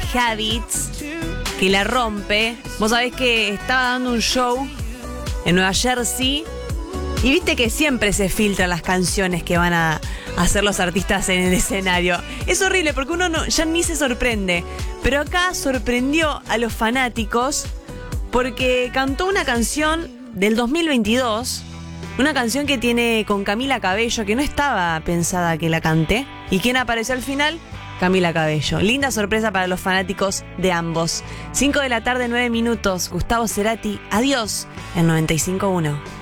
Habits, que la rompe. Vos sabés que estaba dando un show en Nueva Jersey y viste que siempre se filtran las canciones que van a hacer los artistas en el escenario. Es horrible porque uno ya ni se sorprende, pero acá sorprendió a los fanáticos porque cantó una canción del 2022, una canción que tiene con Camila Cabello, que no estaba pensada que la cante. ¿Y quién apareció al final? Camila Cabello. Linda sorpresa para los fanáticos de ambos. 5 de la tarde, 9 minutos. Gustavo Cerati, adiós, en 95.1.